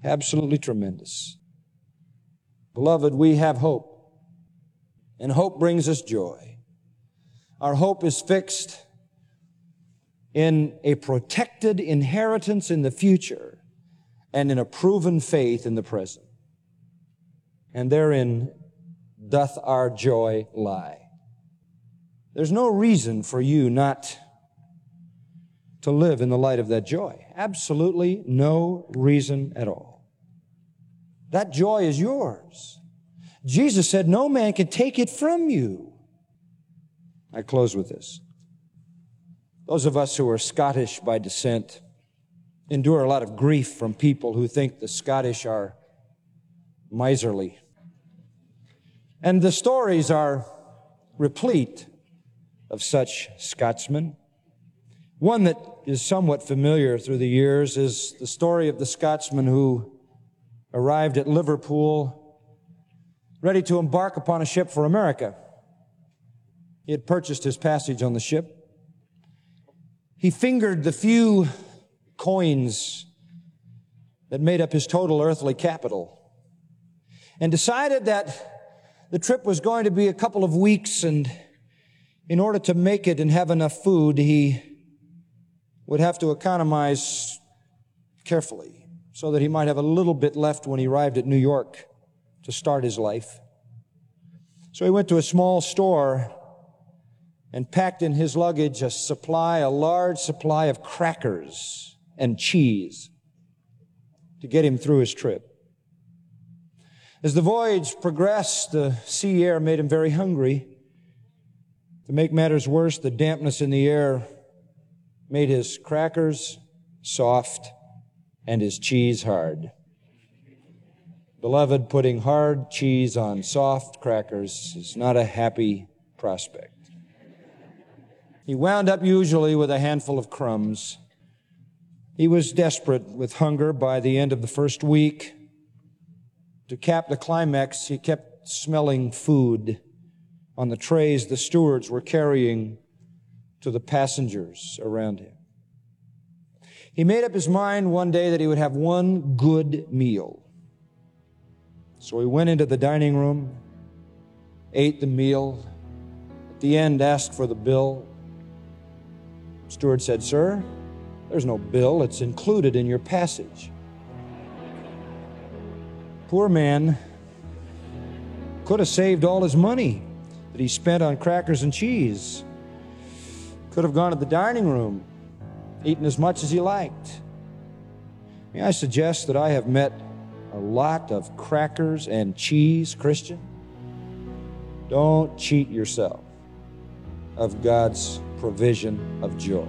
Absolutely tremendous. Beloved, we have hope, and hope brings us joy. Our hope is fixed in a protected inheritance in the future and in a proven faith in the present. And therein doth our joy lie. There's no reason for you not to live in the light of that joy. Absolutely no reason at all. That joy is yours. Jesus said, no man can take it from you. I close with this. Those of us who are Scottish by descent endure a lot of grief from people who think the Scottish are miserly. And the stories are replete of such Scotsmen. One that is somewhat familiar through the years is the story of the Scotsman who arrived at Liverpool ready to embark upon a ship for America. He had purchased his passage on the ship. He fingered the few coins that made up his total earthly capital and decided that the trip was going to be a couple of weeks, and in order to make it and have enough food, he would have to economize carefully so that he might have a little bit left when he arrived at New York to start his life. So he went to a small store and packed in his luggage a large supply of crackers and cheese to get him through his trip. As the voyage progressed, the sea air made him very hungry. To make matters worse, the dampness in the air made his crackers soft and his cheese hard. Beloved, putting hard cheese on soft crackers is not a happy prospect. He wound up usually with a handful of crumbs. He was desperate with hunger by the end of the first week. To cap the climax, he kept smelling food on the trays the stewards were carrying to the passengers around him. He made up his mind one day that he would have one good meal. So he went into the dining room, ate the meal, at the end asked for the bill. The steward said, "Sir, there's no bill. It's included in your passage." Poor man could have saved all his money that he spent on crackers and cheese. Could have gone to the dining room, eaten as much as he liked. May I suggest that I have met a lot of crackers and cheese, Christian? Don't cheat yourself of God's provision of joy.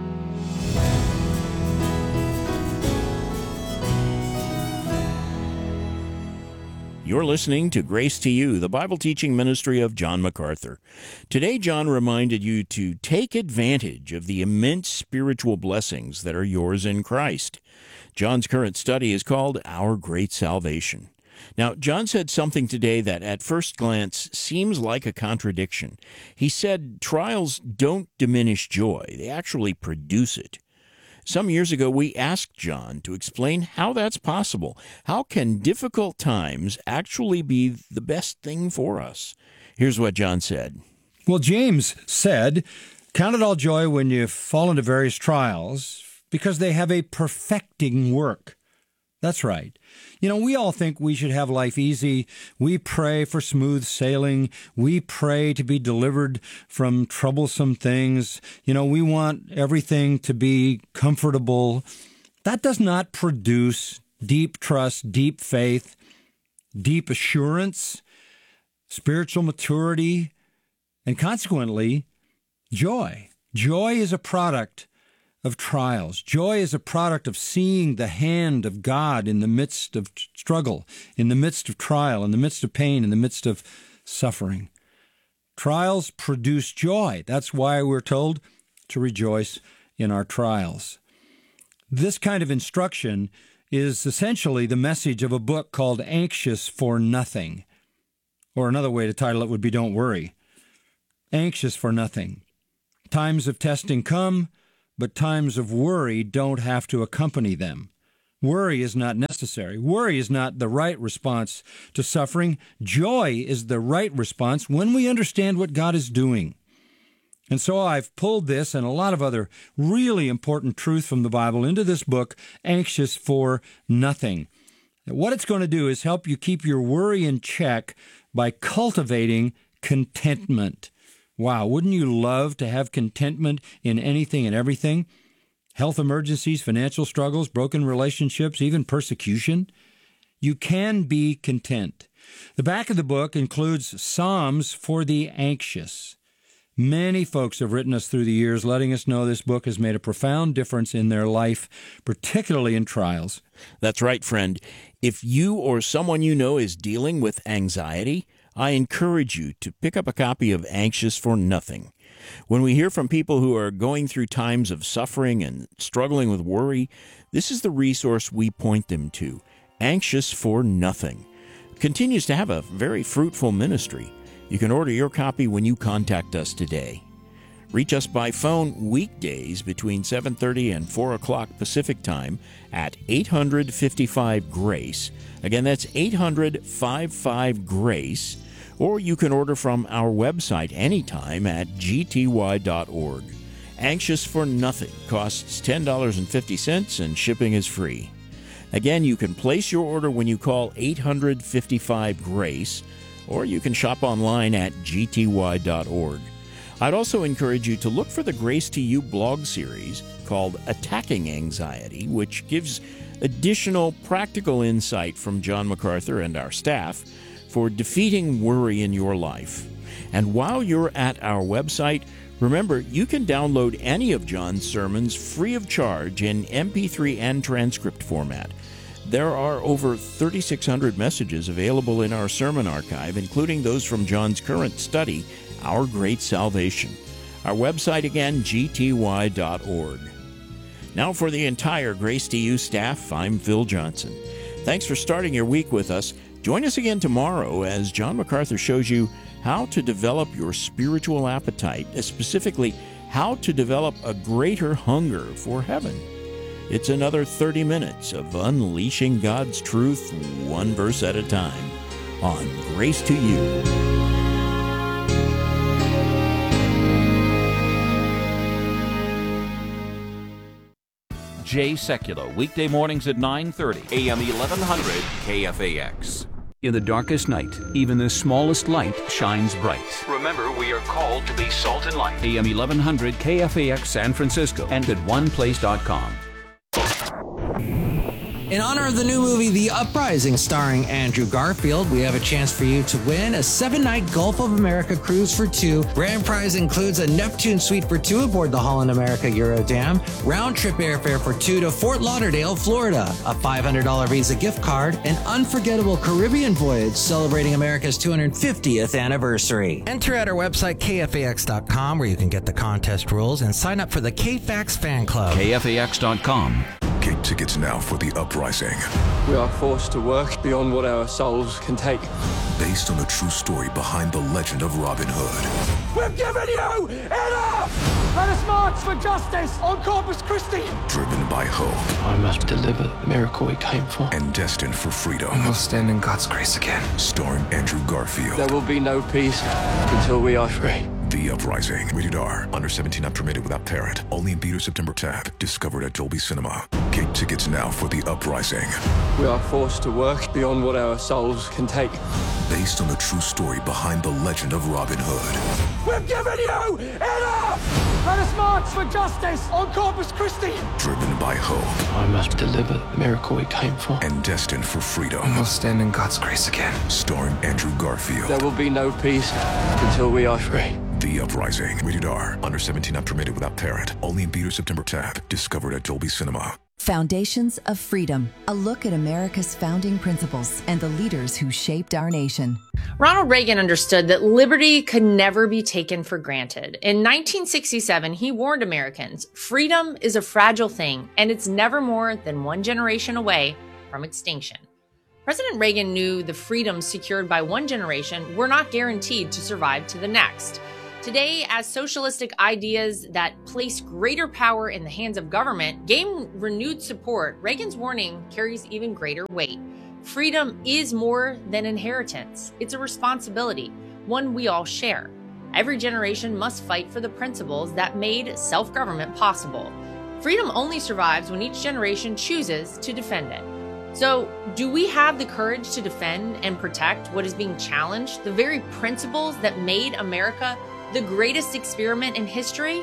You're listening to Grace to You, the Bible teaching ministry of John MacArthur. Today, John reminded you to take advantage of the immense spiritual blessings that are yours in Christ. John's current study is called Our Great Salvation. Now, John said something today that at first glance seems like a contradiction. He said trials don't diminish joy, they actually produce it. Some years ago, we asked John to explain how that's possible. How can difficult times actually be the best thing for us? Here's what John said. Well, James said, "Count it all joy when you fall into various trials, because they have a perfecting work." That's right. You know, we all think we should have life easy. We pray for smooth sailing. We pray to be delivered from troublesome things. You know, we want everything to be comfortable. That does not produce deep trust, deep faith, deep assurance, spiritual maturity, and consequently, joy. Joy is a product of trials. Joy is a product of seeing the hand of God in the midst of struggle, in the midst of trial, in the midst of pain, in the midst of suffering. Trials produce joy. That's why we're told to rejoice in our trials. This kind of instruction is essentially the message of a book called Anxious for Nothing. Or another way to title it would be Don't Worry. Anxious for nothing. Times of testing come, but times of worry don't have to accompany them. Worry is not necessary. Worry is not the right response to suffering. Joy is the right response when we understand what God is doing. And so I've pulled this and a lot of other really important truth from the Bible into this book, Anxious for Nothing. What it's going to do is help you keep your worry in check by cultivating contentment. Wow, wouldn't you love to have contentment in anything and everything? Health emergencies, financial struggles, broken relationships, even persecution. You can be content. The back of the book includes Psalms for the anxious. Many folks have written us through the years letting us know this book has made a profound difference in their life, particularly in trials. That's right, friend. If you or someone you know is dealing with anxiety, I encourage you to pick up a copy of Anxious for Nothing. When we hear from people who are going through times of suffering and struggling with worry, this is the resource we point them to. Anxious for Nothing continues to have a very fruitful ministry. You can order your copy when you contact us today. Reach us by phone weekdays between 7:30 and 4 o'clock Pacific Time at 855-GRACE. Again, that's 800-55-GRACE. Or you can order from our website anytime at gty.org. Anxious for Nothing costs $10.50 and shipping is free. Again, you can place your order when you call 855-GRACE, or you can shop online at gty.org. I'd also encourage you to look for the Grace to You blog series called Attacking Anxiety, which gives additional practical insight from John MacArthur and our staff for defeating worry in your life. And while you're at our website, remember, you can download any of John's sermons free of charge in MP3 and transcript format. There are over 3,600 messages available in our sermon archive, including those from John's current study, Our Great Salvation. Our website again, gty.org. Now for the entire Grace to You staff, I'm Phil Johnson. Thanks for starting your week with us. Join us again tomorrow as John MacArthur shows you how to develop your spiritual appetite, specifically how to develop a greater hunger for heaven. It's another 30 minutes of unleashing God's truth one verse at a time on Grace to You. Jay Sekulow, weekday mornings at 9:30, AM 1100 KFAX. In the darkest night, even the smallest light shines bright. Remember, we are called to be salt and light. AM 1100 KFAX San Francisco and at oneplace.com. In honor of the new movie The Uprising starring Andrew Garfield, we have a chance for you to win a 7-night Gulf of America cruise for two. Grand prize includes a Neptune suite for two aboard the Holland America Eurodam, round-trip airfare for two to Fort Lauderdale, Florida, a $500 Visa gift card, an unforgettable Caribbean voyage celebrating America's 250th anniversary. Enter at our website, kfax.com, where you can get the contest rules and sign up for the KFAX fan club. KFAX.com. Get tickets now for The Uprising. We are forced to work beyond what our souls can take. Based on the true story behind the legend of Robin Hood. We've given you enough! Let us march for justice on Corpus Christi! Driven by hope. I must deliver the miracle we came for. And destined for freedom. We'll stand in God's grace again. Starring Andrew Garfield. There will be no peace until we are free. The Uprising. Rated R. Under 17 not permitted without parent. Only in theater September 10th. Discovered at Dolby Cinema. Get tickets now for The Uprising. We are forced to work beyond what our souls can take. Based on the true story behind the legend of Robin Hood. We've given you enough! Let us march for justice on Corpus Christi! Driven by hope. I must deliver the miracle we came for. And destined for freedom. We'll stand in God's grace again. Starring Andrew Garfield. There will be no peace until we are free. The Uprising. Rated R. Under 17 not permitted without parent. Only in theater September 10th. Discovered at Dolby Cinema. Foundations of Freedom, a look at America's founding principles and the leaders who shaped our nation. Ronald Reagan understood that liberty could never be taken for granted. In 1967, he warned Americans, freedom is a fragile thing, and it's never more than one generation away from extinction. President Reagan knew the freedoms secured by one generation were not guaranteed to survive to the next. Today, as socialistic ideas that place greater power in the hands of government gain renewed support, Reagan's warning carries even greater weight. Freedom is more than inheritance. It's a responsibility, one we all share. Every generation must fight for the principles that made self-government possible. Freedom only survives when each generation chooses to defend it. So, do we have the courage to defend and protect what is being challenged, the very principles that made America the greatest experiment in history?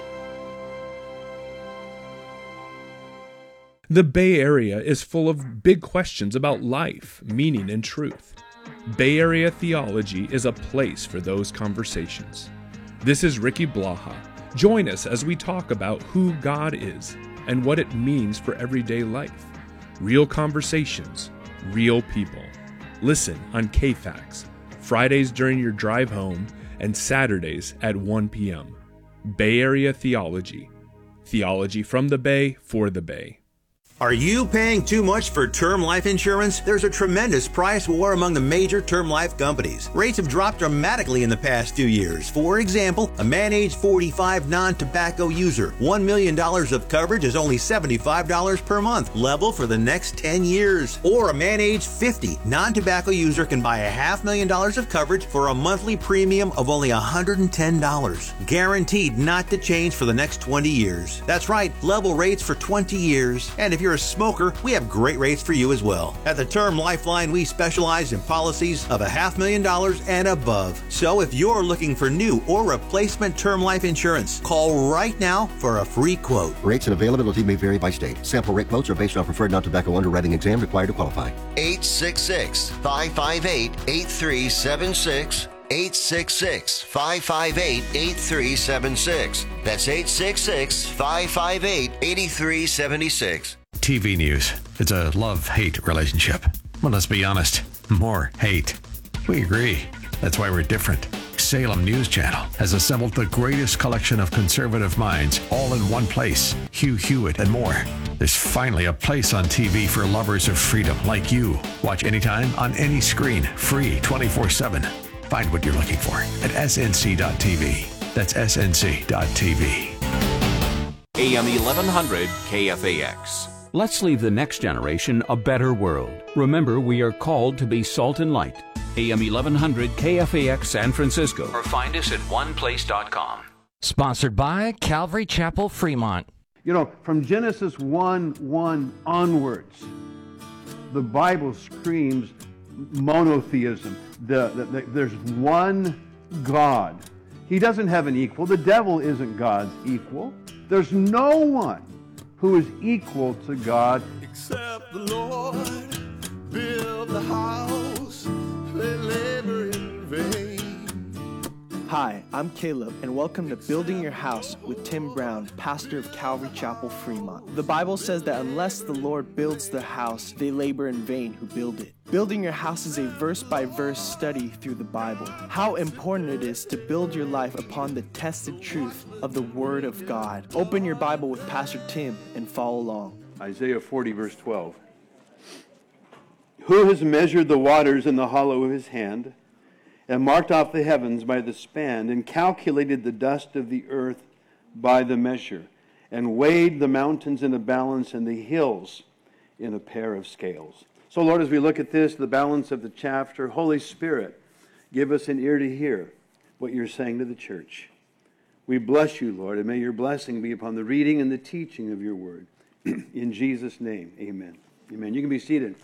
The Bay Area is full of big questions about life, meaning, and truth. Bay Area Theology is a place for those conversations. This is Ricky Blaha. Join us as we talk about who God is and what it means for everyday life. Real conversations, real people. Listen on KFAX, Fridays during your drive home and Saturdays at 1 p.m. Bay Area Theology. Theology from the Bay for the Bay. Are you paying too much for term life insurance? There's a tremendous price war among the major term life companies. Rates have dropped dramatically in the past 2 years. For example, a man age 45 non-tobacco user, $1 million of coverage is only $75 per month, level for the next 10 years. Or a man age 50 non-tobacco user can buy $500,000 of coverage for a monthly premium of only $110, guaranteed not to change for the next 20 years. That's right, level rates for 20 years. And if you're a smoker, we have great rates for you as well. At the Term Lifeline, we specialize in policies of $500,000 and above. So if you're looking for new or replacement term life insurance, call right now for a free quote. Rates and availability may vary by state. Sample rate quotes are based on preferred non-tobacco underwriting exam required to qualify. 866-558-8376. 866-558-8376. That's 866-558-8376. TV news. It's a love-hate relationship. Well, let's be honest. More hate. We agree. That's why we're different. Salem News Channel has assembled the greatest collection of conservative minds all in one place. Hugh Hewitt and more. There's finally a place on TV for lovers of freedom like you. Watch anytime on any screen. Free 24/7. Find what you're looking for at snc.tv. That's snc.tv. AM 1100 KFAX. Let's leave the next generation a better world. Remember, we are called to be salt and light. AM 1100 KFAX San Francisco. Or find us at oneplace.com. Sponsored by Calvary Chapel, Fremont. You know, from Genesis 1:1 onwards, the Bible screams monotheism. There's one God. He doesn't have an equal. The devil isn't God's equal. There's no one who is equal to God. Except the Lord build the house, they labor in vain. Hi, I'm Caleb, and welcome to Building Your House with Tim Brown, pastor of Calvary Chapel, Fremont. The Bible says that unless the Lord builds the house, they labor in vain who build it. Building Your House is a verse-by-verse study through the Bible. How important it is to build your life upon the tested truth of the Word of God. Open your Bible with Pastor Tim and follow along. Isaiah 40, verse 12. Who has measured the waters in the hollow of his hand, and marked off the heavens by the span, and calculated the dust of the earth by the measure, and weighed the mountains in a balance and the hills in a pair of scales? So, Lord, as we look at this, the balance of the chapter, Holy Spirit, give us an ear to hear what you're saying to the church. We bless you, Lord, and may your blessing be upon the reading and the teaching of your word. In Jesus' name, amen. Amen. You can be seated.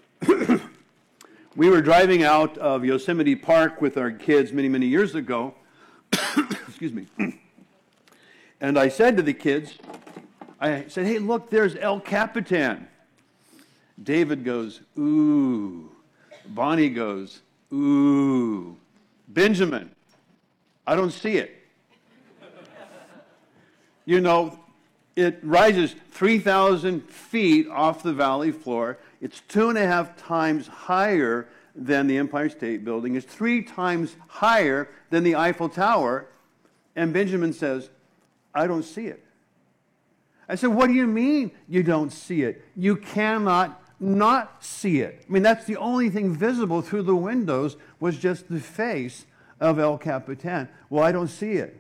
We were driving out of Yosemite Park with our kids many, many years ago. Excuse me. And I said to the kids, I said, hey, look, there's El Capitan. David goes, ooh. Bonnie goes, ooh. Benjamin, I don't see it. You know, it rises 3,000 feet off the valley floor. It's 2.5 times higher than the Empire State Building. It's 3 times higher than the Eiffel Tower. And Benjamin says, I don't see it. I said, what do you mean you don't see it? You cannot not see it. I mean, that's the only thing visible through the windows was just the face of El Capitan. Well, I don't see it.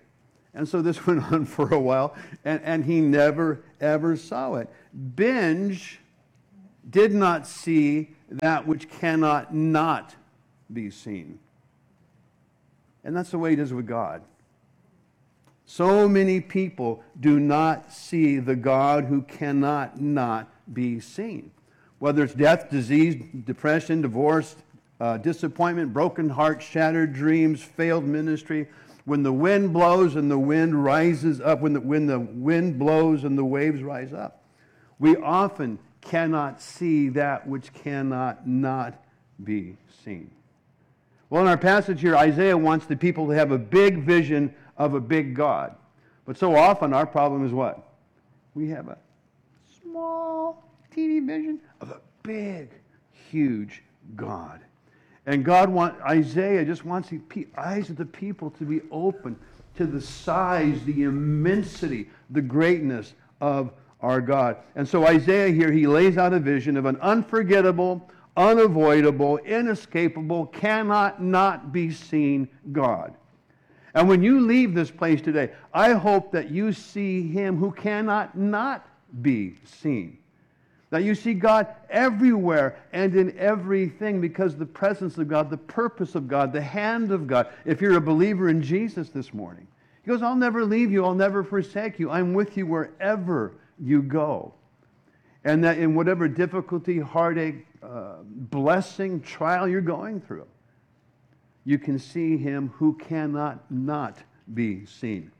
And so this went on for a while, and he never, ever saw it. Binge did not see that which cannot not be seen. And that's the way it is with God. So many people do not see the God who cannot not be seen. Whether it's death, disease, depression, divorce, disappointment, broken heart, shattered dreams, failed ministry. When the wind blows and the wind rises up, when the wind blows and the waves rise up, we often cannot see that which cannot not be seen. Well, in our passage here, Isaiah wants the people to have a big vision of a big God. But so often our problem is what? We have a small, teeny vision of a big, huge God. And Isaiah just wants the eyes of the people to be open to the size, the immensity, the greatness of our God. And so Isaiah here, he lays out a vision of an unforgettable, unavoidable, inescapable, cannot not be seen God. And when you leave this place today, I hope that you see him who cannot not be seen. That you see God everywhere and in everything, because the presence of God, the purpose of God, the hand of God. If you're a believer in Jesus this morning, he goes, I'll never leave you, I'll never forsake you. I'm with you wherever you go. And that in whatever difficulty, heartache, blessing, trial you're going through, you can see him who cannot not be seen.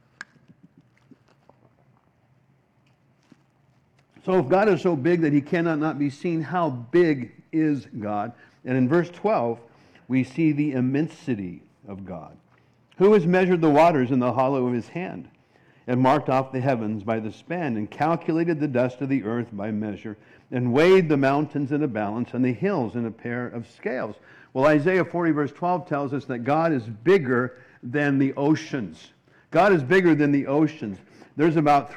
So if God is so big that he cannot not be seen, how big is God? And in verse 12, we see the immensity of God. Who has measured the waters in the hollow of his hand, and marked off the heavens by the span, and calculated the dust of the earth by measure, and weighed the mountains in a balance, and the hills in a pair of scales? Well, Isaiah 40 verse 12 tells us that God is bigger than the oceans. God is bigger than the oceans. There's about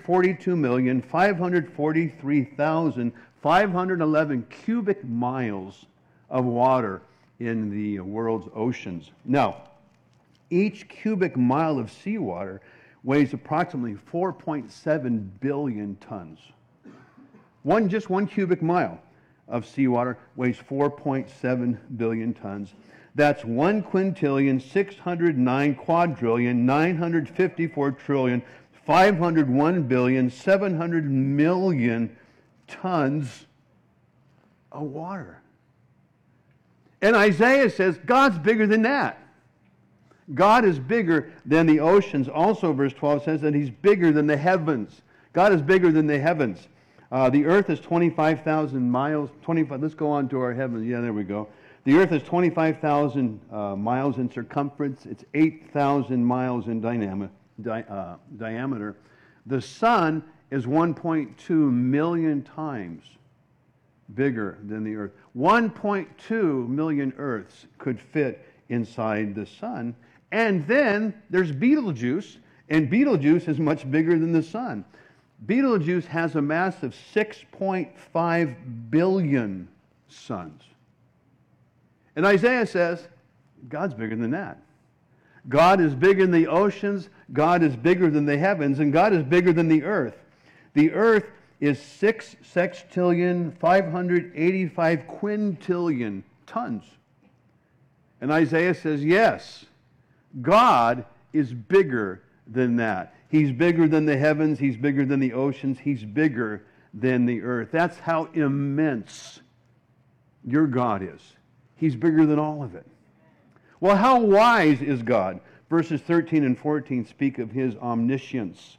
342,543,511 cubic miles of water in the world's oceans. Now, each cubic mile of seawater weighs approximately 4.7 billion tons. Just one cubic mile of seawater weighs 4.7 billion tons. That's 1 quintillion, 609 quadrillion, 954 trillion, 501 billion, 700 million tons of water. And Isaiah says God's bigger than that. God is bigger than the oceans. Also, verse 12 says that he's bigger than the heavens. God is bigger than the heavens. The earth is 25,000 miles. Let's go on to our heavens. Yeah, there we go. The earth is 25,000 miles in circumference. It's 8,000 miles in diameter. The sun is 1.2 million times bigger than the earth. 1.2 million earths could fit inside the sun. And then there's Betelgeuse, and Betelgeuse is much bigger than the sun. Betelgeuse has a mass of 6.5 billion suns. And Isaiah says, God's bigger than that. God is bigger than the oceans, God is bigger than the heavens, and God is bigger than the earth. The earth is 6 sextillion, 585 quintillion tons. And Isaiah says, yes, God is bigger than that. He's bigger than the heavens, he's bigger than the oceans, he's bigger than the earth. That's how immense your God is. He's bigger than all of it. Well, how wise is God? Verses 13 and 14 speak of his omniscience,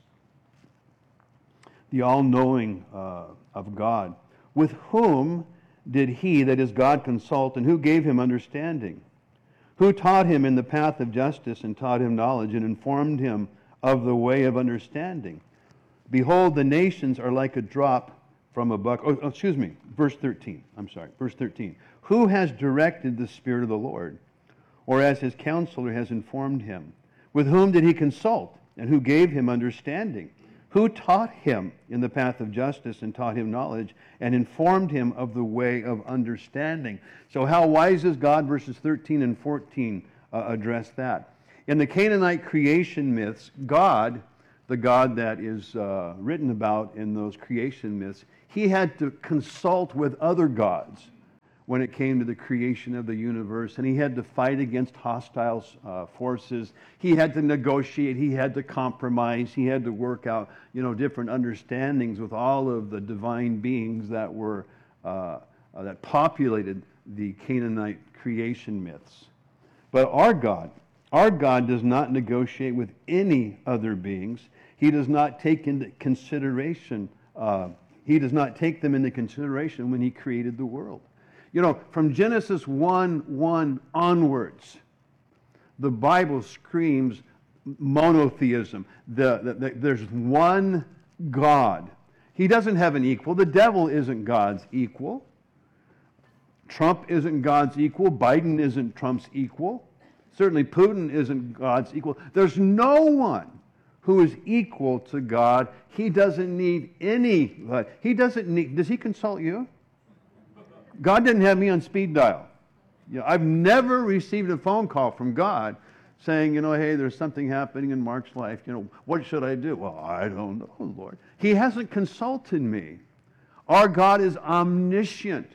the all-knowing of God. With whom did he, that is God, consult, and who gave him understanding? Who taught him in the path of justice, and taught him knowledge, and informed him of the way of understanding? Behold, the nations are like a drop from a bucket. Verse 13. Verse 13. Who has directed the Spirit of the Lord? Or as his counselor has informed him? With whom did he consult? And who gave him understanding? Who taught him in the path of justice, and taught him knowledge, and informed him of the way of understanding? So how wise is God? Verses 13 and 14 address that. In the Canaanite creation myths, God, the God that is written about in those creation myths, he had to consult with other gods when it came to the creation of the universe, and he had to fight against hostile forces. He had to negotiate, he had to compromise, he had to work out, different understandings with all of the divine beings that were that populated the Canaanite creation myths. But our God does not negotiate with any other beings. He does not take into consideration. He does not take them into consideration when he created the world. From Genesis 1:1 onwards, the Bible screams monotheism. There's one God. He doesn't have an equal. The devil isn't God's equal. Trump isn't God's equal. Biden isn't Trump's equal. Certainly Putin isn't God's equal. There's no one who is equal to God. He doesn't need anybody. Does he consult you? God didn't have me on speed dial. I've never received a phone call from God saying, hey, there's something happening in Mark's life. What should I do? Well, I don't know, Lord. He hasn't consulted me. Our God is omniscient.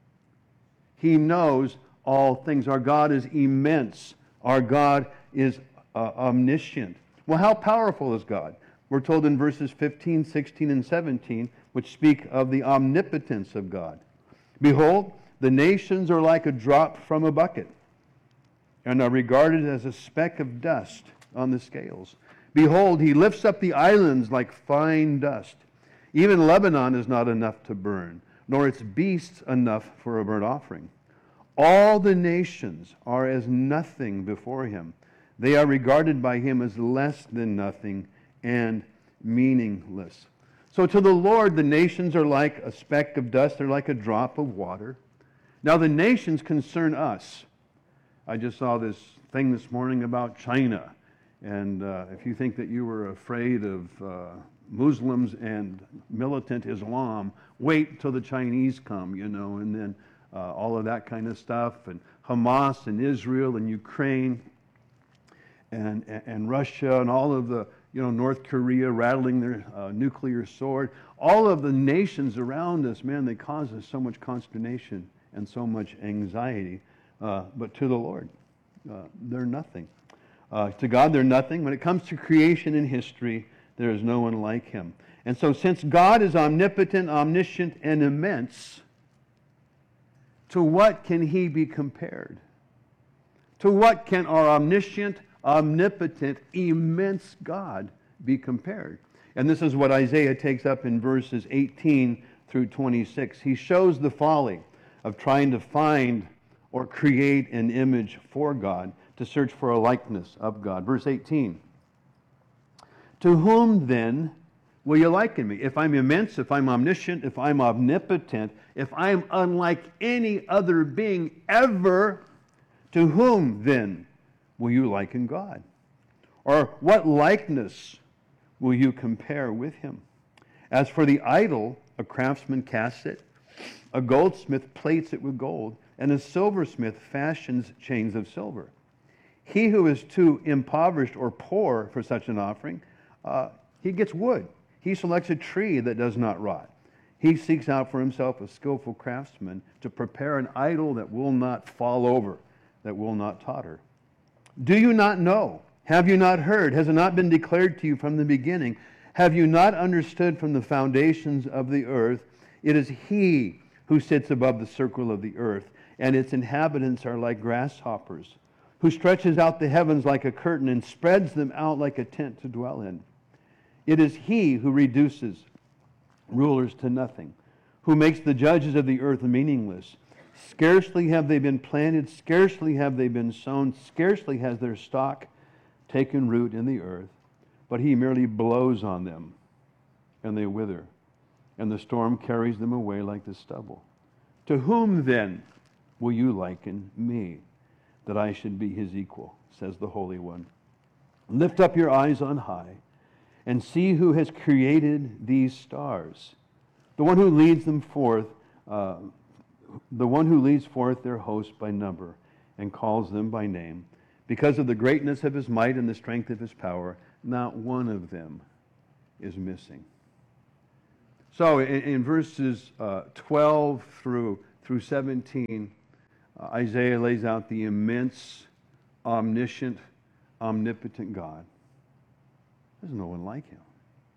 He knows all things. Our God is immense. Our God is omniscient. Well, how powerful is God? We're told in verses 15, 16, and 17, which speak of the omnipotence of God. Behold, the nations are like a drop from a bucket, and are regarded as a speck of dust on the scales. Behold, he lifts up the islands like fine dust. Even Lebanon is not enough to burn, nor its beasts enough for a burnt offering. All the nations are as nothing before him. They are regarded by him as less than nothing and meaningless. So to the Lord, the nations are like a speck of dust. They're like a drop of water. Now the nations concern us. I just saw this thing this morning about China. And if you think that you were afraid of Muslims and militant Islam, wait till the Chinese come, and then all of that kind of stuff. And Hamas and Israel and Ukraine and Russia and all of the North Korea rattling their nuclear sword. All of the nations around us, man, they cause us so much consternation and so much anxiety. But to the Lord, they're nothing. To God, they're nothing. When it comes to creation and history, there is no one like him. And so since God is omnipotent, omniscient, and immense, to what can he be compared? To what can our omniscient, omnipotent, immense God be compared? And this is what Isaiah takes up in verses 18 through 26. He shows the folly of trying to find or create an image for God, to search for a likeness of God. Verse 18. To whom then will you liken me? If I'm immense, if I'm omniscient, if I'm omnipotent, if I'm unlike any other being ever, to whom then will you liken God? Or what likeness will you compare with him? As for the idol, a craftsman casts it, a goldsmith plates it with gold, and a silversmith fashions chains of silver. He who is too impoverished or poor for such an offering, he gets wood. He selects a tree that does not rot. He seeks out for himself a skillful craftsman to prepare an idol that will not fall over, that will not totter. Do you not know? Have you not heard? Has it not been declared to you from the beginning? Have you not understood from the foundations of the earth? It is he who sits above the circle of the earth, and its inhabitants are like grasshoppers, who stretches out the heavens like a curtain and spreads them out like a tent to dwell in. It is he who reduces rulers to nothing, who makes the judges of the earth meaningless. Scarcely have they been planted, scarcely have they been sown, scarcely has their stalk taken root in the earth, but he merely blows on them, and they wither, and the storm carries them away like the stubble. To whom then will you liken me, that I should be his equal, says the Holy One? Lift up your eyes on high, and see who has created these stars, the one who leads them forth, the one who leads forth their host by number and calls them by name. Because of the greatness of his might and the strength of his power, not one of them is missing. So in verses 12 through 17, Isaiah lays out the immense, omniscient, omnipotent God. There's no one like him.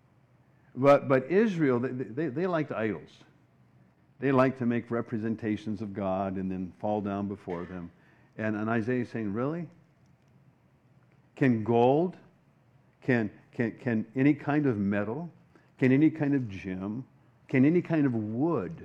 But Israel, they liked idols. They like to make representations of God and then fall down before them. And Isaiah is saying, really? Can gold, can any kind of metal, can any kind of gem, can any kind of wood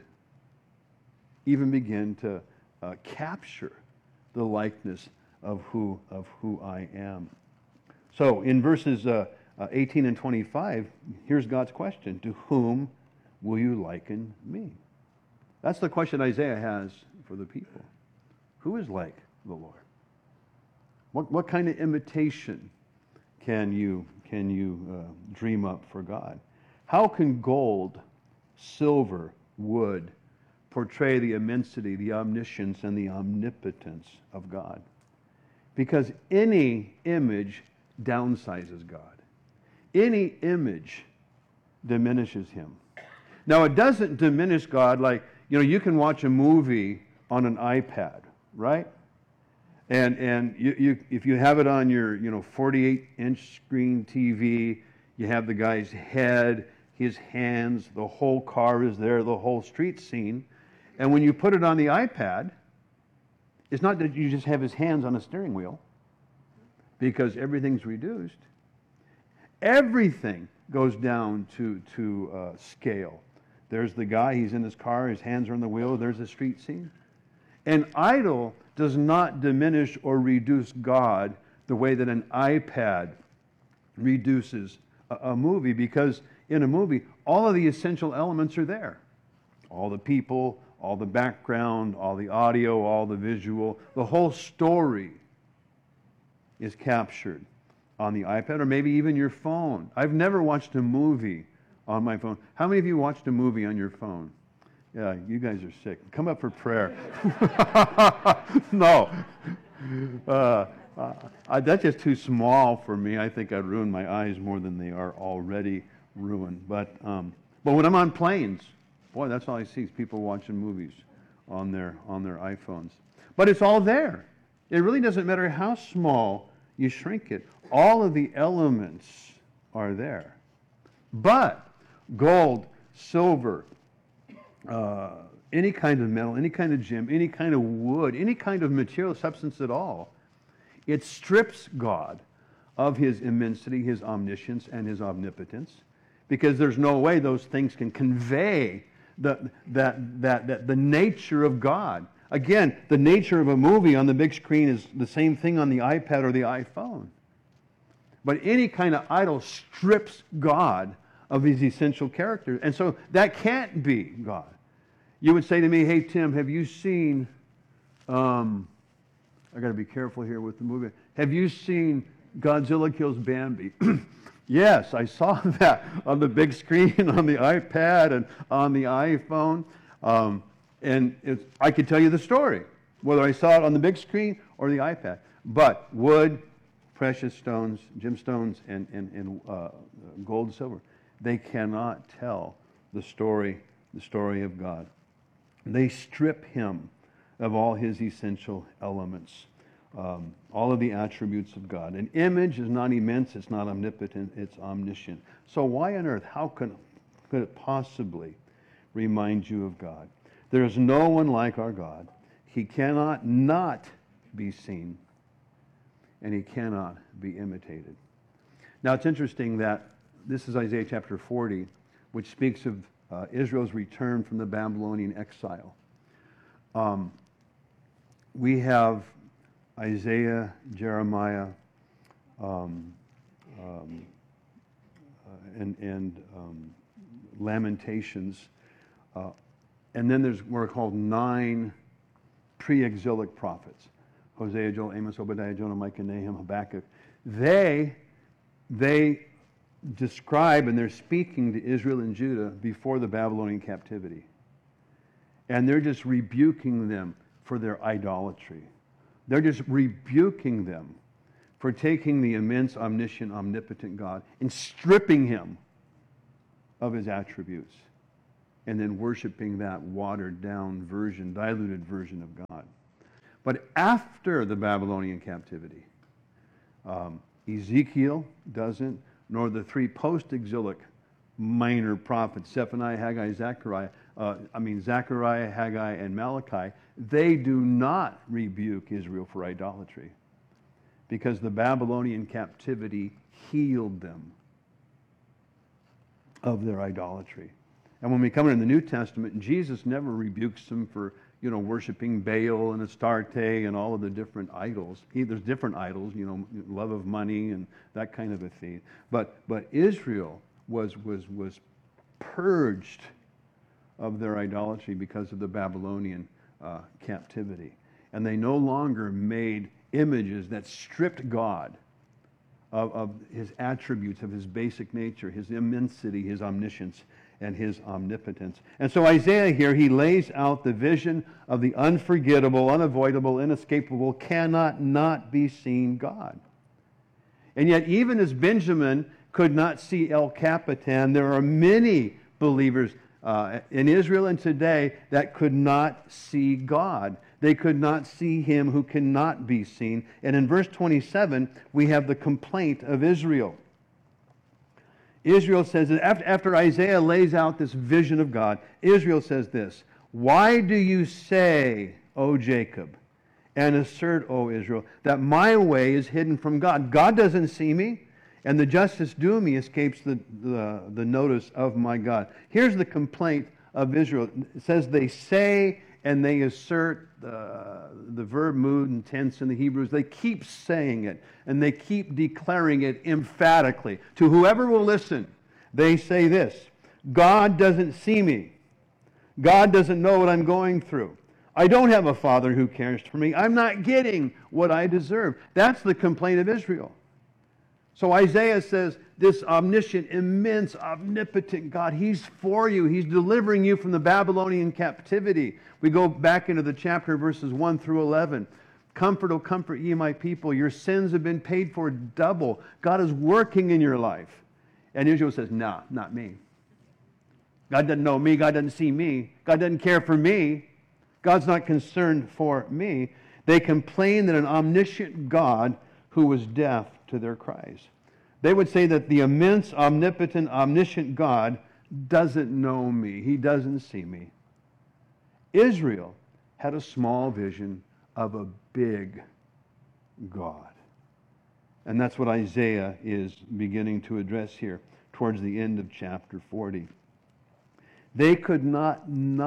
even begin to capture the likeness of who I am? So in verses 18 and 25, here's God's question: to whom will you liken me? That's the question Isaiah has for the people. Who is like the Lord? What kind of imitation can you dream up for God? How can gold, silver, wood portray the immensity, the omniscience, and the omnipotence of God? Because any image downsizes God. Any image diminishes him. Now, it doesn't diminish God like, you can watch a movie on an iPad, right? And you if you have it on your 48-inch screen TV, you have the guy's head, his hands, the whole car is there, the whole street scene. And when you put it on the iPad, it's not that you just have his hands on a steering wheel, because everything's reduced. Everything goes down to scale. There's the guy, he's in his car, his hands are on the wheel, there's the street scene. An idol does not diminish or reduce God the way that an iPad reduces a movie, because in a movie, all of the essential elements are there. All the people, all the background, all the audio, all the visual, the whole story is captured on the iPad or maybe even your phone. I've never watched a movie on my phone. How many of you watched a movie on your phone? Yeah, you guys are sick. Come up for prayer. No. That's just too small for me. I think I'd ruin my eyes more than they are already ruined. But when I'm on planes, boy, that's all I see is people watching movies on their iPhones. But it's all there. It really doesn't matter how small you shrink it. All of the elements are there. But gold, silver, any kind of metal, any kind of gem, any kind of wood, any kind of material substance at all, it strips God of his immensity, his omniscience, and his omnipotence, because there's no way those things can convey the nature of God. Again, the nature of a movie on the big screen is the same thing on the iPad or the iPhone. But any kind of idol strips God of his essential character. And so that can't be God. You would say to me, hey, Tim, have you seen, I got to be careful here with the movie. Have you seen Godzilla Kills Bambi? Yes, I saw that on the big screen, on the iPad and on the iPhone. I could tell you the story, whether I saw it on the big screen or the iPad. But wood, precious stones, gemstones, and gold and silver, they cannot tell the story of God. They strip him of all his essential elements, all of the attributes of God. An image is not immense, it's not omnipotent, it's omniscient. So why on earth, how could it possibly remind you of God? There is no one like our God. He cannot not be seen, and he cannot be imitated. Now it's interesting that this is Isaiah chapter 40, which speaks of Israel's return from the Babylonian exile. We have Isaiah, Jeremiah, and Lamentations, and then there's what are called 9 pre-exilic prophets: Hosea, Joel, Amos, Obadiah, Jonah, Micah, Nahum, Habakkuk. They describe and they're speaking to Israel and Judah before the Babylonian captivity. And they're just rebuking them for their idolatry. They're just rebuking them for taking the immense, omniscient, omnipotent God and stripping him of his attributes and then worshiping that watered-down version, diluted version of God. But after the Babylonian captivity, Ezekiel doesn't, nor the three post-exilic minor prophets, Zephaniah, Haggai, Zechariah, Haggai, and Malachi, they do not rebuke Israel for idolatry because the Babylonian captivity healed them of their idolatry. And when we come into the New Testament, Jesus never rebukes them for, worshiping Baal and Astarte and all of the different idols. There's different idols, love of money and that kind of a thing. But Israel was purged of their idolatry because of the Babylonian captivity. And they no longer made images that stripped God of his attributes, of his basic nature, his immensity, his omniscience, and his omnipotence. And so Isaiah here, he lays out the vision of the unforgettable, unavoidable, inescapable, cannot not be seen God. And yet, even as Benjamin could not see El Capitan, there are many believers in Israel and today that could not see God. They could not see him who cannot be seen. And in verse 27, we have the complaint of Israel. Israel says, that after Isaiah lays out this vision of God, Israel says this, "Why do you say, O Jacob, and assert, O Israel, that my way is hidden from God? God doesn't see me, and the justice due me escapes the notice of my God." Here's the complaint of Israel. It says they say and they assert, the verb, mood, and tense in the Hebrews. They keep saying it, and they keep declaring it emphatically. To whoever will listen, they say this: God doesn't see me. God doesn't know what I'm going through. I don't have a father who cares for me. I'm not getting what I deserve. That's the complaint of Israel. So Isaiah says, this omniscient, immense, omnipotent God, he's for you. He's delivering you from the Babylonian captivity. We go back into the chapter, verses 1 through 11. Comfort, O comfort ye my people. Your sins have been paid for double. God is working in your life. And Israel says, no, not me. God doesn't know me. God doesn't see me. God doesn't care for me. God's not concerned for me. They complain that an omniscient God who was deaf to their cries. They would say that the immense, omnipotent, omniscient God doesn't know me. He doesn't see me. Israel had a small vision of a big God. And that's what Isaiah is beginning to address here towards the end of chapter 40. They could not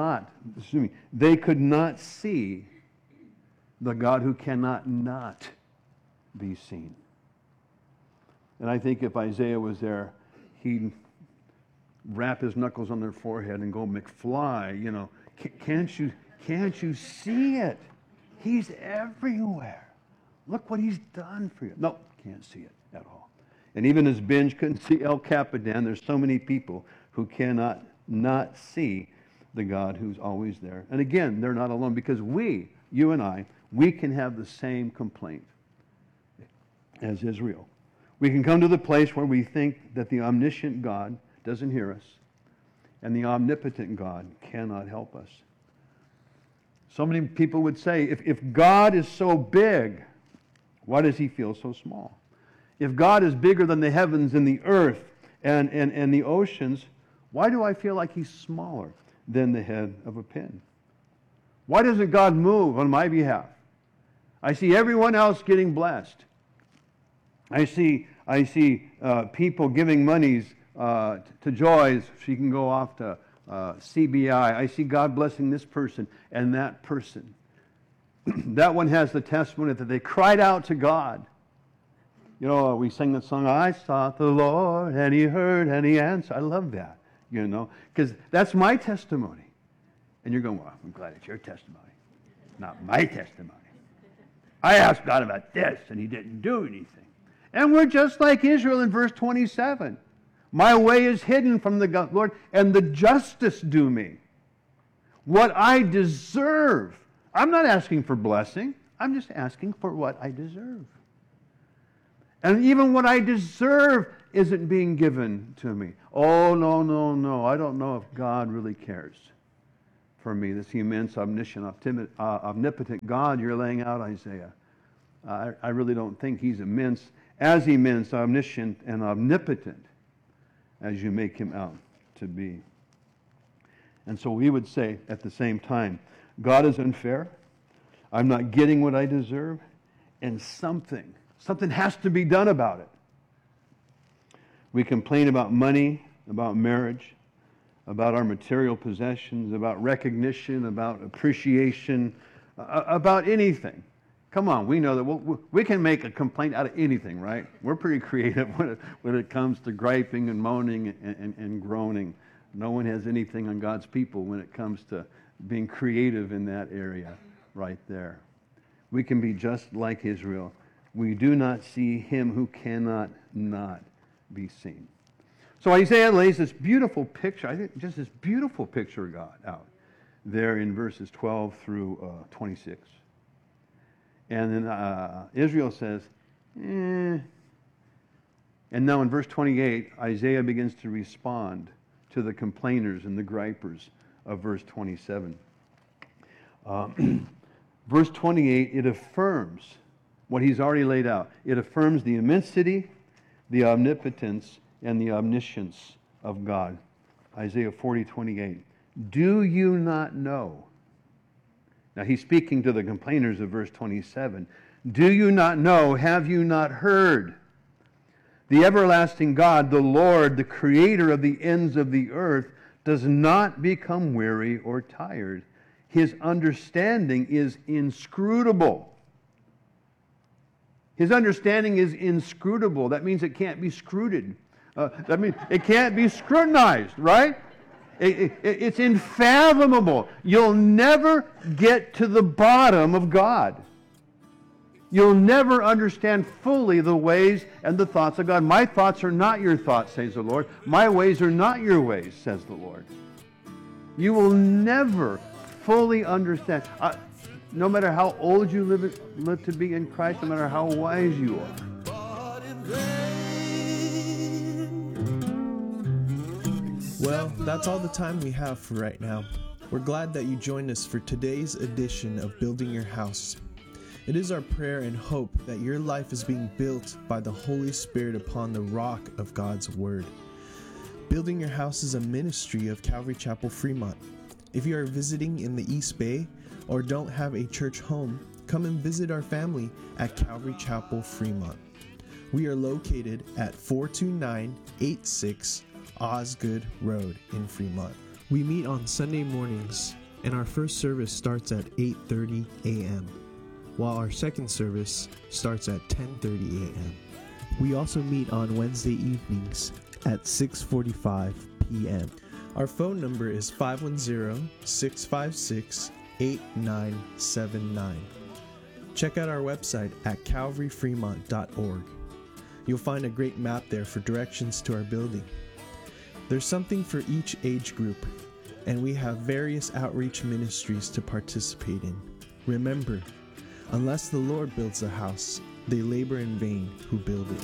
see the God who cannot not be seen. And I think if Isaiah was there, he'd rap his knuckles on their forehead and go, McFly, can't you see it? He's everywhere. Look what he's done for you. No, can't see it at all. And even as Benj couldn't see El Capitan, there's so many people who cannot not see the God who's always there. And again, they're not alone, because you and I, we can have the same complaint as Israel. We can come to the place where we think that the omniscient God doesn't hear us and the omnipotent God cannot help us. So many people would say, if God is so big, why does he feel so small? If God is bigger than the heavens and the earth and the oceans, why do I feel like he's smaller than the head of a pin? Why doesn't God move on my behalf? I see everyone else getting blessed. I see people giving monies to Joyce. She can go off to CBI. I see God blessing this person and that person. That one has the testimony that they cried out to God. We sang that song, I sought the Lord, and he heard, and he answered. I love that, because that's my testimony. And you're going, well, I'm glad it's your testimony, not my testimony. I asked God about this, and he didn't do anything. And we're just like Israel in verse 27. My way is hidden from the Lord, and the justice due me. What I deserve. I'm not asking for blessing. I'm just asking for what I deserve. And even what I deserve isn't being given to me. Oh, no, no, no. I don't know if God really cares for me. This immense, omniscient, omnipotent God you're laying out, Isaiah. I really don't think he's immense, omniscient, and omnipotent as you make him out to be. And so we would say at the same time, God is unfair. I'm not getting what I deserve. And something has to be done about it. We complain about money, about marriage, about our material possessions, about recognition, about appreciation, about anything. Come on, we know that we can make a complaint out of anything, right? We're pretty creative when it comes to griping and moaning and groaning. No one has anything on God's people when it comes to being creative in that area right there. We can be just like Israel. We do not see him who cannot not be seen. So Isaiah lays this beautiful picture, I think just this beautiful picture of God out there in verses 12 through 26. And then Israel says, And now in verse 28, Isaiah begins to respond to the complainers and the gripers of verse 27. Verse 28, it affirms what he's already laid out. It affirms the immensity, the omnipotence, and the omniscience of God. Isaiah 40:28. Do you not know? Now he's speaking to the complainers of verse 27. Do you not know? Have you not heard? The everlasting God, the Lord, the creator of the ends of the earth, does not become weary or tired. His understanding is inscrutable. His understanding is inscrutable. That means it can't be scruted. That means it can't be scrutinized, right? It's unfathomable. You'll never get to the bottom of God. You'll never understand fully the ways and the thoughts of God. My thoughts are not your thoughts, says the Lord. My ways are not your ways, says the Lord. You will never fully understand. No matter how old you live to be in Christ, no matter how wise you are. Well, that's all the time we have for right now. We're glad that you joined us for today's edition of Building Your House. It is our prayer and hope that your life is being built by the Holy Spirit upon the rock of God's Word. Building Your House is a ministry of Calvary Chapel Fremont. If you are visiting in the East Bay or don't have a church home, come and visit our family at Calvary Chapel Fremont. We are located at 42986 Osgood Road in Fremont. We meet on Sunday mornings, and our first service starts at 8:30 a.m., while our second service starts at 10:30 a.m. We also meet on Wednesday evenings at 6:45 p.m. Our phone number is 510-656-8979. Check out our website at calvaryfremont.org. You'll find a great map there for directions to our building. There's something for each age group, and we have various outreach ministries to participate in. Remember, unless the Lord builds the house, they labor in vain who build it.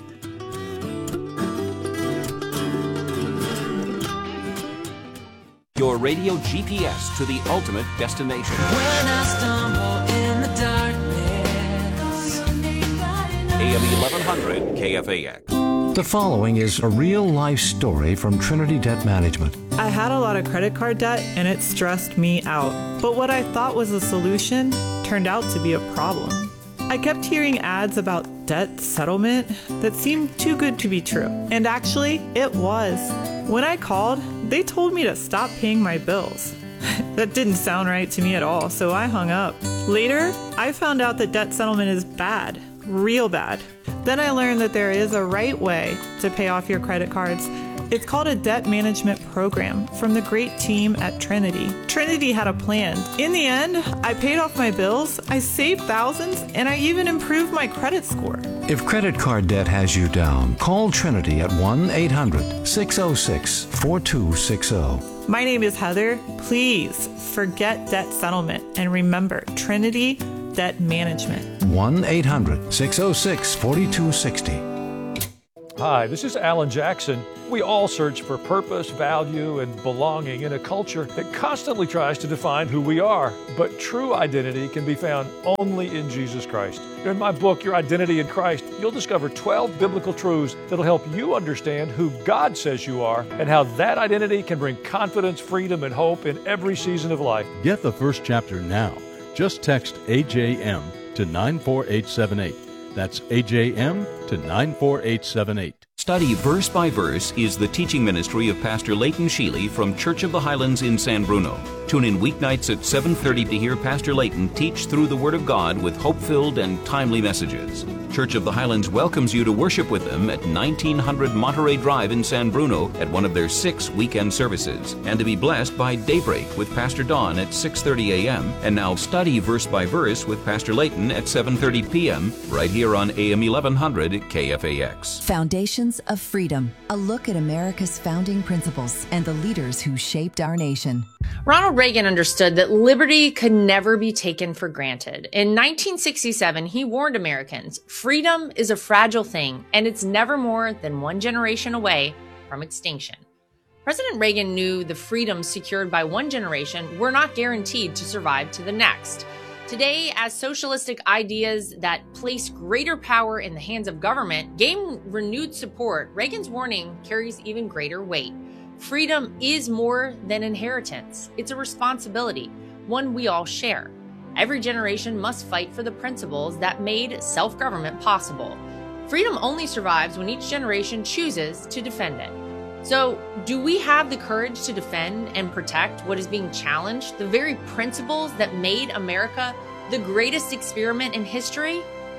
Your radio GPS to the ultimate destination. When I stumble in the darkness. AM 1100 KFAX. The following is a real-life story from Trinity Debt Management. I had a lot of credit card debt and it stressed me out. But what I thought was a solution turned out to be a problem. I kept hearing ads about debt settlement that seemed too good to be true. And actually, it was. When I called, they told me to stop paying my bills. That didn't sound right to me at all, so I hung up. Later, I found out that debt settlement is bad, real bad. Then I learned that there is a right way to pay off your credit cards. It's called a debt management program from the great team at Trinity. Trinity had a plan. In the end, I paid off my bills, I saved thousands, and I even improved my credit score. If credit card debt has you down, call Trinity at 1-800-606-4260. My name is Heather. Please forget debt settlement and remember Trinity Debt Management. 1-800-606-4260. Hi, this is Alan Jackson. We all search for purpose, value, and belonging in a culture that constantly tries to define who we are. But true identity can be found only in Jesus Christ. In my book, Your Identity in Christ, you'll discover 12 biblical truths that'll help you understand who God says you are and how that identity can bring confidence, freedom, and hope in every season of life. Get the first chapter now. Just text AJM to 94878. That's AJM to 94878. Study Verse by Verse is the teaching ministry of Pastor Leighton Sheely from Church of the Highlands in San Bruno. Tune in weeknights at 7:30 to hear Pastor Leighton teach through the Word of God with hope-filled and timely messages. Church of the Highlands welcomes you to worship with them at 1900 Monterey Drive in San Bruno at one of their 6 weekend services, and to be blessed by Daybreak with Pastor Don at 6:30 a.m. And now Study Verse by Verse with Pastor Leighton at 7:30 p.m. right here on AM 1100 KFAX. Foundations of Freedom, a look at America's founding principles and the leaders who shaped our nation. Ronald Reagan understood that liberty could never be taken for granted. In 1967, he warned Americans, freedom is a fragile thing, and it's never more than one generation away from extinction. President Reagan knew the freedoms secured by one generation were not guaranteed to survive to the next. Today, as socialistic ideas that place greater power in the hands of government gain renewed support, Reagan's warning carries even greater weight. Freedom is more than inheritance. It's a responsibility, one we all share. Every generation must fight for the principles that made self-government possible. Freedom only survives when each generation chooses to defend it. So, do we have the courage to defend and protect what is being challenged, the very principles that made America the greatest experiment in history?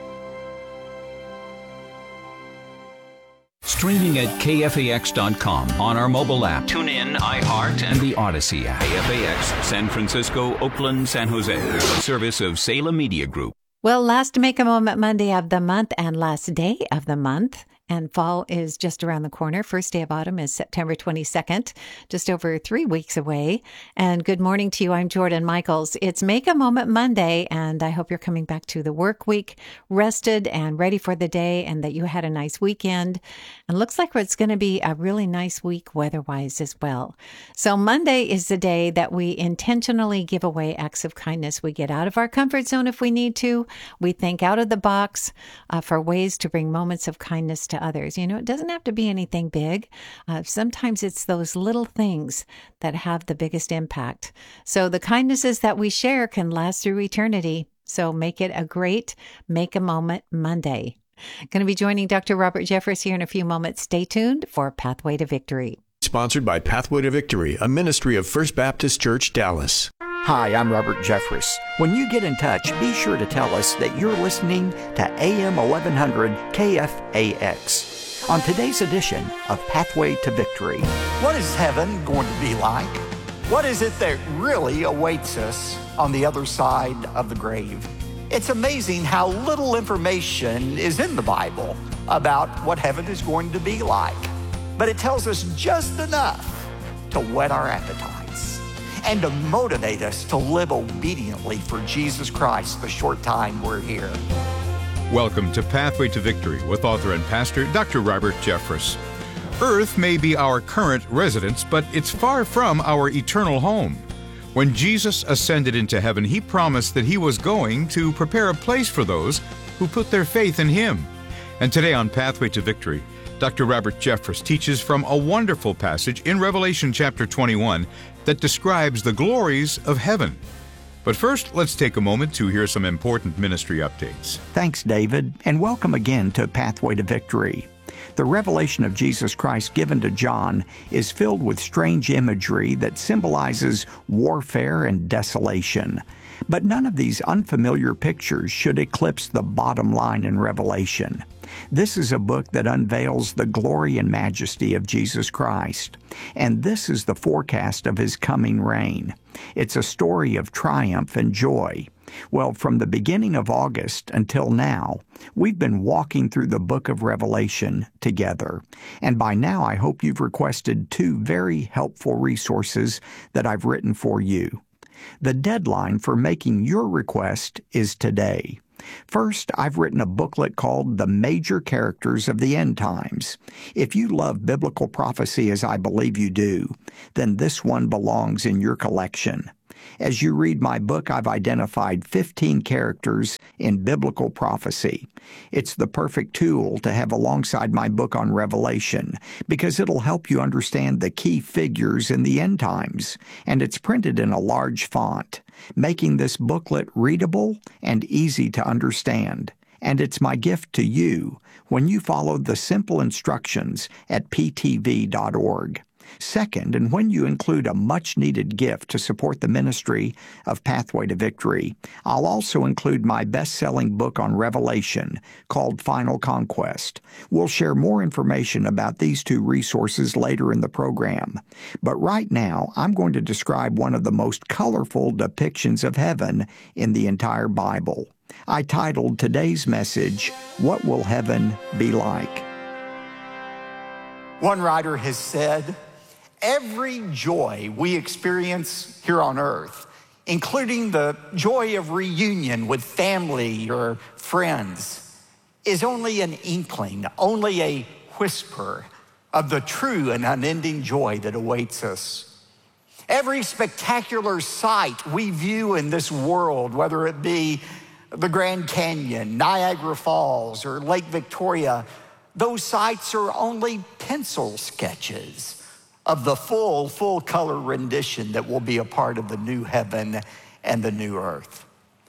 Streaming at KFAX.com, on our mobile app, TuneIn, iHeart, and the Odyssey app. KFAX, San Francisco, Oakland, San Jose. A service of Salem Media Group. Well, last Make a Moment Monday of the month and last day of the month. And fall is just around the corner. First day of autumn is September 22nd, just over 3 weeks away. And good morning to you. I'm Jordan Michaels. It's Make a Moment Monday, and I hope you're coming back to the work week rested and ready for the day, and that you had a nice weekend. And looks like it's going to be a really nice week weather-wise as well. So Monday is the day that we intentionally give away acts of kindness. We get out of our comfort zone if we need to. We think out of the box for ways to bring moments of kindness to others. You know, it doesn't have to be anything big. Sometimes it's those little things that have the biggest impact. So the kindnesses that we share can last through eternity. So make it a great Make a Moment Monday. Going to be joining Dr. Robert Jeffress here in a few moments. Stay tuned for Pathway to Victory. Sponsored by Pathway to Victory, a ministry of First Baptist Church, Dallas. Hi, I'm Robert Jeffress. When you get in touch, be sure to tell us that you're listening to AM 1100 KFAX. On today's edition of Pathway to Victory. What is heaven going to be like? What is it that really awaits us on the other side of the grave? It's amazing how little information is in the Bible about what heaven is going to be like. But it tells us just enough to whet our appetite and to motivate us to live obediently for Jesus Christ the short time we're here. Welcome to Pathway to Victory with author and pastor Dr. Robert Jeffress. Earth may be our current residence, but it's far from our eternal home. When Jesus ascended into heaven, he promised that he was going to prepare a place for those who put their faith in him. And today on Pathway to Victory, Dr. Robert Jeffress teaches from a wonderful passage in Revelation chapter 21 that describes the glories of heaven. But first, let's take a moment to hear some important ministry updates. Thanks, David, and welcome again to Pathway to Victory. The revelation of Jesus Christ given to John is filled with strange imagery that symbolizes warfare and desolation. But none of these unfamiliar pictures should eclipse the bottom line in Revelation. This is a book that unveils the glory and majesty of Jesus Christ, and this is the forecast of his coming reign. It's a story of triumph and joy. Well, from the beginning of August until now, we've been walking through the book of Revelation together. And by now, I hope you've requested 2 very helpful resources that I've written for you. The deadline for making your request is today. First, I've written a booklet called The Major Characters of the End Times. If you love biblical prophecy as I believe you do, then this one belongs in your collection. As you read my book, I've identified 15 characters in biblical prophecy. It's the perfect tool to have alongside my book on Revelation because it'll help you understand the key figures in the end times, and it's printed in a large font, making this booklet readable and easy to understand. And it's my gift to you when you follow the simple instructions at ptv.org. Second, and when you include a much-needed gift to support the ministry of Pathway to Victory, I'll also include my best-selling book on Revelation called Final Conquest. We'll share more information about these two resources later in the program. But right now, I'm going to describe one of the most colorful depictions of heaven in the entire Bible. I titled today's message, What Will Heaven Be Like? One writer has said, every joy we experience here on earth, including the joy of reunion with family or friends, is only an inkling, only a whisper of the true and unending joy that awaits us. Every spectacular sight we view in this world, whether it be the Grand Canyon, Niagara Falls, or Lake Victoria, those sights are only pencil sketches of the full color rendition that will be a part of the new heaven and the new earth.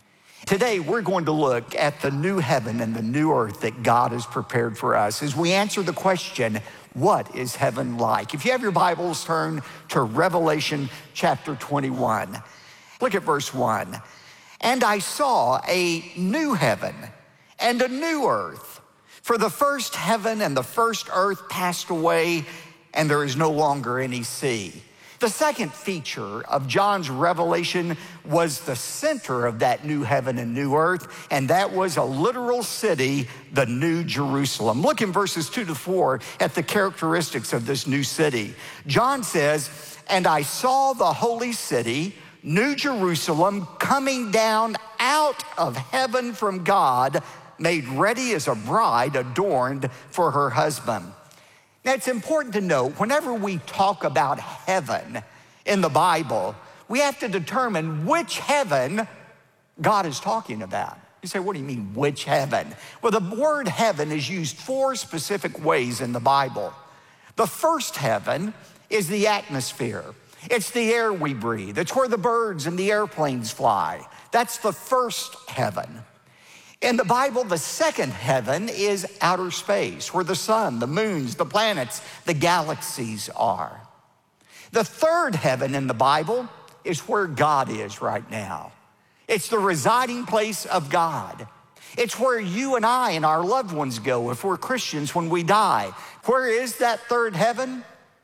Today, we're going to look at the new heaven and the new earth that God has prepared for us as we answer the question, what is heaven like? If you have your Bibles, turn to Revelation chapter 21. Look at verse 1. And I saw a new heaven and a new earth, for the first heaven and the first earth passed away, and there is no longer any sea. The second feature of John's revelation was the center of that new heaven and new earth, and that was a literal city, the New Jerusalem. Look in verses 2-4 at the characteristics of this new city. John says, and I saw the holy city, New Jerusalem, coming down out of heaven from God, made ready as a bride adorned for her husband. Now, it's important to note, whenever we talk about heaven in the Bible, we have to determine which heaven God is talking about. You say, what do you mean, which heaven? Well, the word heaven is used 4 specific ways in the Bible. The first heaven is the atmosphere. It's the air we breathe. It's where the birds and the airplanes fly. That's the first heaven. In the Bible, the second heaven is outer space, where the sun, the moons, the planets, the galaxies are. The third heaven in the Bible is where God is right now. It's the residing place of God. It's where you and I and our loved ones go if we're Christians when we die. Where is that third heaven?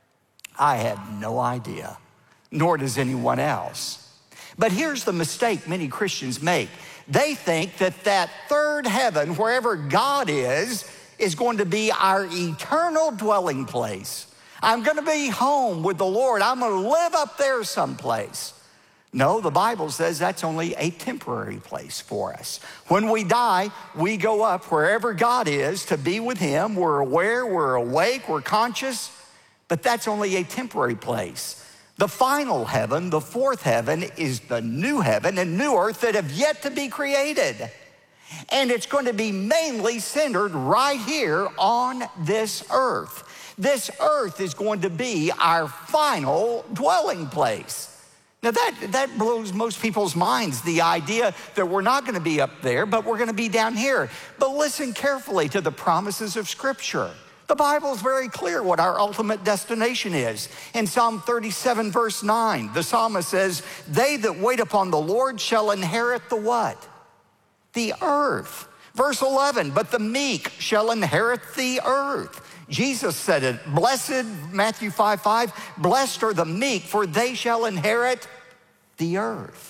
I have no idea, nor does anyone else. But here's the mistake many Christians make. They think that that third heaven, wherever God is going to be our eternal dwelling place. I'm going to be home with the Lord. I'm going to live up there someplace. No, the Bible says that's only a temporary place for us. When we die, we go up wherever God is to be with Him. We're aware, we're awake, we're conscious, but that's only a temporary place. The final heaven, the fourth heaven, is the new heaven and new earth that have yet to be created. And it's going to be mainly centered right here on this earth. This earth is going to be our final dwelling place. Now that blows most people's minds, the idea that we're not going to be up there, but we're going to be down here. But listen carefully to the promises of Scripture. The Bible is very clear what our ultimate destination is. In Psalm 37, verse 9, the psalmist says, they that wait upon the Lord shall inherit the what? The earth. Verse 11, but the meek shall inherit the earth. Jesus said it, blessed, Matthew 5:5, blessed are the meek, for they shall inherit the earth.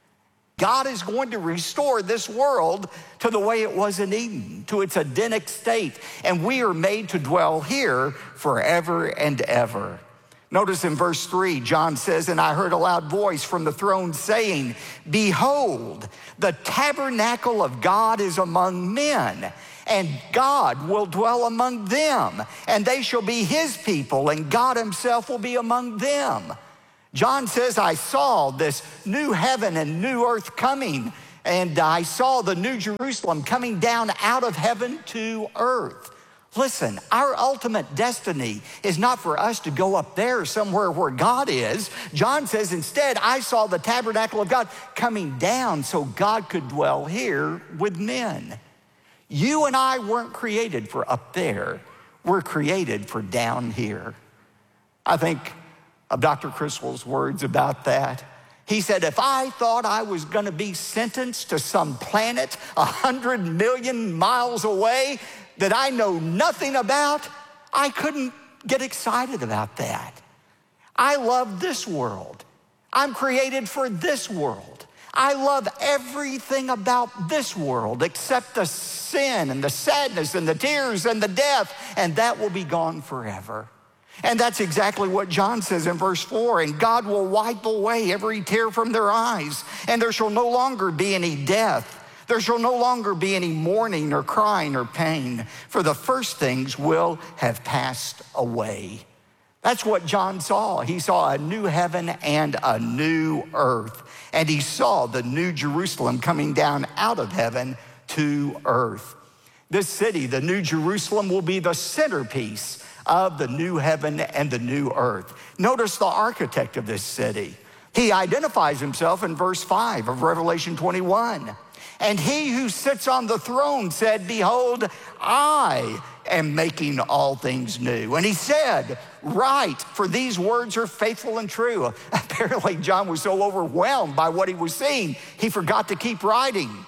God is going to restore this world to the way it was in Eden, to its Edenic state, and we are made to dwell here forever and ever. Notice in verse 3, John says, "And I heard a loud voice from the throne saying, Behold, the tabernacle of God is among men, and God will dwell among them, and they shall be his people, and God himself will be among them." John says, "I saw this new heaven and new earth coming, and I saw the new Jerusalem coming down out of heaven to earth." Listen, our ultimate destiny is not for us to go up there somewhere where God is. John says, instead, I saw the tabernacle of God coming down so God could dwell here with men. You and I weren't created for up there. We're created for down here. I think of Dr. Criswell's words about that. He said, if I thought I was going to be sentenced to some planet 100 million miles away that I know nothing about, I couldn't get excited about that. I love this world. I'm created for this world. I love everything about this world except the sin and the sadness and the tears and the death, and that will be gone forever. And that's exactly what John says in verse 4, "And God will wipe away every tear from their eyes, and there shall no longer be any death. There shall no longer be any mourning or crying or pain, for the first things will have passed away." That's what John saw. He saw a new heaven and a new earth. And he saw the new Jerusalem coming down out of heaven to earth. This city, the new Jerusalem, will be the centerpiece of the new heaven and the new earth. Notice the architect of this city. He identifies himself in verse 5 of Revelation 21. "And he who sits on the throne said, Behold, I am making all things new. And he said, Write, for these words are faithful and true." Apparently, John was so overwhelmed by what he was seeing, he forgot to keep writing.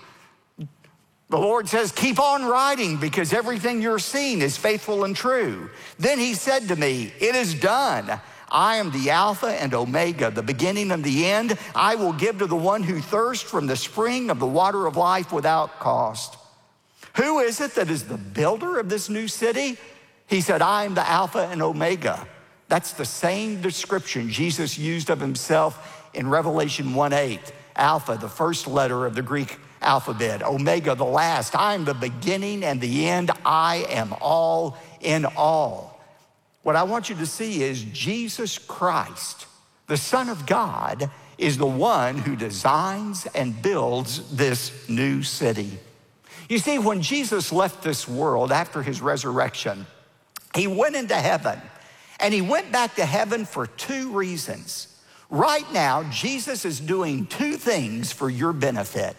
The Lord says, keep on writing, because everything you're seeing is faithful and true. Then he said to me, "It is done. I am the Alpha and Omega, the beginning and the end. I will give to the one who thirsts from the spring of the water of life without cost." Who is it that is the builder of this new city? He said, "I am the Alpha and Omega." That's the same description Jesus used of himself in Revelation 1:8. Alpha, the first letter of the Greek alphabet. Omega, the last. I am the beginning and the end. I am all in all. What I want you to see is Jesus Christ, the Son of God, is the one who designs and builds this new city. You see, when Jesus left this world after his resurrection, he went into heaven, and he went back to heaven for two reasons. Right now, Jesus is doing two things for your benefit.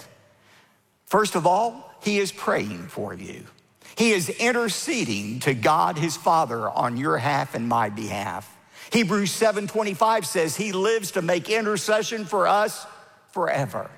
First of all, he is praying for you. He is interceding to God his Father on your behalf and my behalf. Hebrews 7:25 says he lives to make intercession for us forever.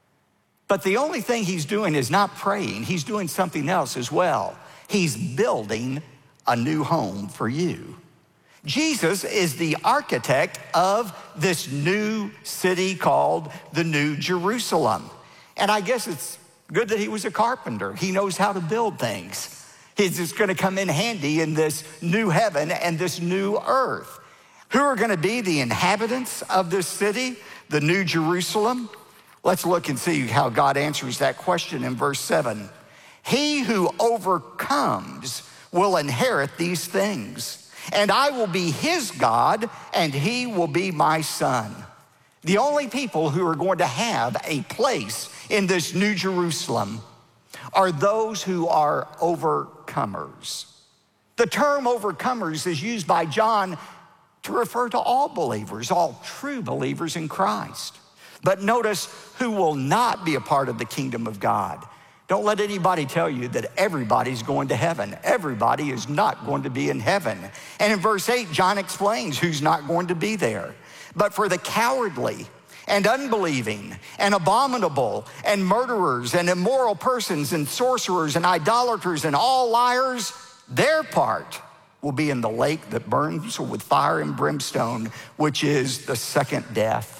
But the only thing he's doing is not praying. He's doing something else as well. He's building a new home for you. Jesus is the architect of this new city called the New Jerusalem. And I guess it's good that he was a carpenter. He knows how to build things. It's just going to come in handy in this new heaven and this new earth. Who are going to be the inhabitants of this city, the New Jerusalem? Let's look and see how God answers that question in verse 7. "He who overcomes will inherit these things, and I will be his God, and he will be my son." The only people who are going to have a place in this New Jerusalem are those who are overcomers. The term overcomers is used by John to refer to all believers, all true believers in Christ. But notice who will not be a part of the kingdom of God. Don't let anybody tell you that everybody's going to heaven. Everybody is not going to be in heaven. And in verse 8, John explains who's not going to be there. "But for the cowardly and unbelieving and abominable and murderers and immoral persons and sorcerers and idolaters and all liars, their part will be in the lake that burns with fire and brimstone, which is the second death."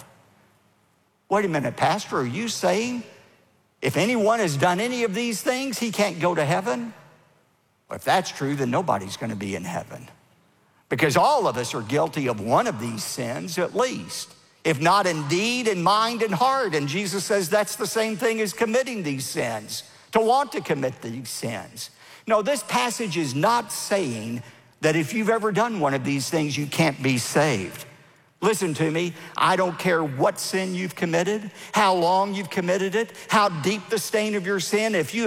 Wait a minute, Pastor, are you saying if anyone has done any of these things, he can't go to heaven? Well, if that's true, then nobody's going to be in heaven. Because all of us are guilty of one of these sins at least, if not in deed and mind and heart. And Jesus says that's the same thing as committing these sins, to want to commit these sins. No, this passage is not saying that if you've ever done one of these things, you can't be saved. Listen to me, I don't care what sin you've committed, how long you've committed it, how deep the stain of your sin. If you